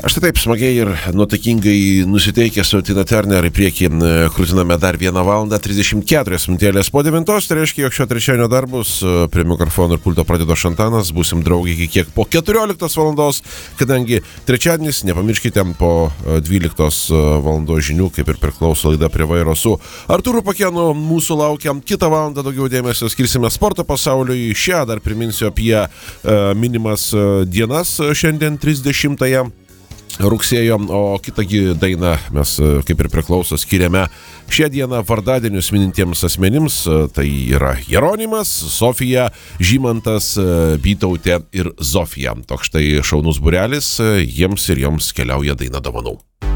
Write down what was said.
Aš tai taip smagiai ir nuotaikingai nusiteikęs su Tina Turner į priekį krūtiname dar 1 valandą 34 minutėlės po 9, tai reiškia, jog šio trečiadienio darbus prie mikrofono ir pulto pradeda Šantanas, būsim draugai iki kiek po 14 valandos, kadangi trečiadienis, nepamirškite, po 12 valandos žinių, kaip ir priklauso laida Prie vairo su Artūru Pakėnu, mūsų laukia kitą valandą daugiau dėmesio skirsime sporto pasauliui. Šią dar priminsiu apie minimas dienas šiandien 30 rugsėjo, o kitągi dainą mes, kaip ir priklauso, skiriame šią dieną vardadienius minintiems asmenims. Tai yra Jeronimas, Sofija, Žymantas, Vytautė ir Zofija. Toks štai šaunus būrelis, jiems ir joms keliauja daina dovanų.